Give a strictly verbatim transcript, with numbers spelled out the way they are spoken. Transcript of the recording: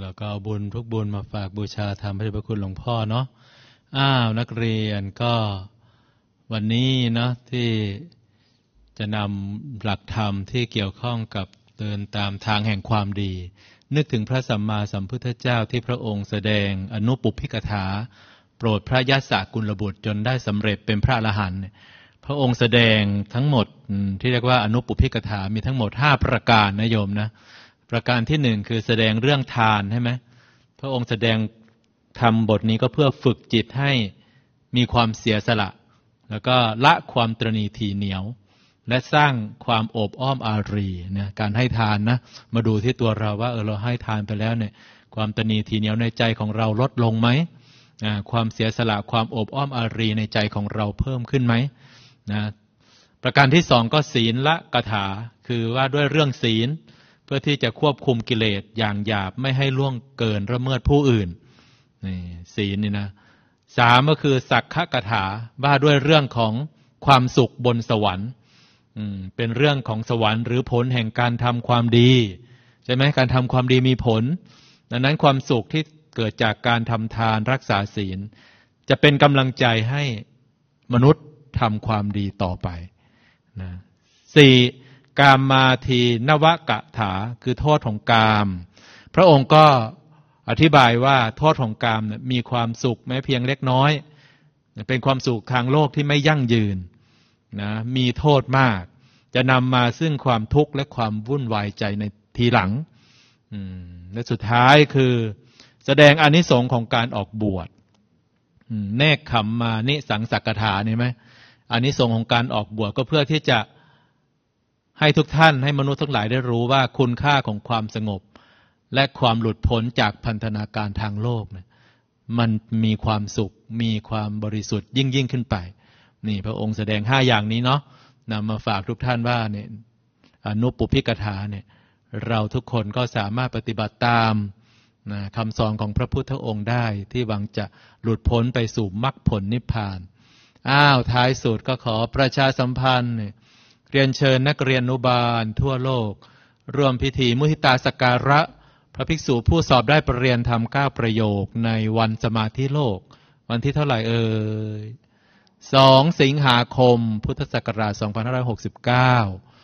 แล้วก็เอาบุญทุกบุญมาฝากบูชาธรรมพระเดชพระคุณหลวงพ่อเนาะอ้าวนักเรียนก็วันนี้เนาะที่จะนำหลักธรรมที่เกี่ยวข้องกับเดินตามทางแห่งความดีนึกถึงพระสัมมาสัมพุทธเจ้าที่พระองค์แสดงอนุปุพพิกถาโปรดพระยศกุลบุตรจนได้สำเร็จเป็นพระอรหันต์พระองค์แสดงทั้งหมดที่เรียกว่าอนุปุพพิกถามีทั้งหมดห้าประการนะโยมนะประการที่หนึ่งคือแสดงเรื่องทานใช่ไหมพระองค์แสดงทำบทนี้ก็เพื่อฝึกจิตให้มีความเสียสละแล้วก็ละความตระหนี่ถี่เหนียวและสร้างความโอบอ้อมอารีนะการให้ทานนะมาดูที่ตัวเราว่าเออเราให้ทานไปแล้วเนี่ยความตระหนี่ถี่เหนียวในใจของเราลดลงไหมความเสียสละความโอบอ้อมอารีในใจของเราเพิ่มขึ้นไหมนะประการที่สองก็ศีลละกถาคือว่าด้วยเรื่องศีลเพื่อที่จะควบคุมกิเลสอย่างหยาบไม่ให้ล่วงเกินละเมิดผู้อื่นนี่ศีลนี่นะสามก็คือสักขกถาว่าด้วยเรื่องของความสุขบนสวรรค์เป็นเรื่องของสวรรค์หรือผลแห่งการทำความดีใช่ไหมการทำความดีมีผลดังนั้นความสุขที่เกิดจากการทำทานรักษาศีลจะเป็นกำลังใจให้มนุษย์ทำความดีต่อไปนะสี่กามมาทีนวกถาคือโทษของกามพระองค์ก็อธิบายว่าโทษของกามมีความสุขแม้เพียงเล็กน้อยเป็นความสุขทางโลกที่ไม่ยั่งยืนนะมีโทษมากจะนำมาซึ่งความทุกข์และความวุ่นวายใจในทีหลังและสุดท้ายคือแสดงอานิสงส์ของการออกบวชเนกขัมมานิสังสักกถาเนี่ยไหมอานิสงส์ของการออกบวชก็เพื่อที่จะให้ทุกท่านให้มนุษย์ทั้งหลายได้รู้ว่าคุณค่าของความสงบและความหลุดพ้นจากพันธนาการทางโลกเนี่ยมันมีความสุขมีความบริสุทธิ์ยิ่งยิ่งขึ้นไปนี่พระองค์แสดงห้าอย่างนี้เนาะนำมาฝากทุกท่านว่าเนี่ยอนุปุพพิกถาเนี่ยเราทุกคนก็สามารถปฏิบัติตามนะคำสอนของพระพุทธองค์ได้ที่หวังจะหลุดพ้นไปสู่มรรคผลนิพพานอ้าวท้ายสุดก็ขอประชาสัมพันธ์เรียนเชิญนักเรียนอนุบาลทั่วโลกร่วมพิธีมุทิตาสักการะพระภิกษุผู้สอบได้ปรริญญาธรรมเก้าประโยคในวันสมาธิโลกวันที่เท่าไหร่เอ่ยสองสิงหาคมพุทธศักราชสองพันห้าร้อยหกสิบเก้า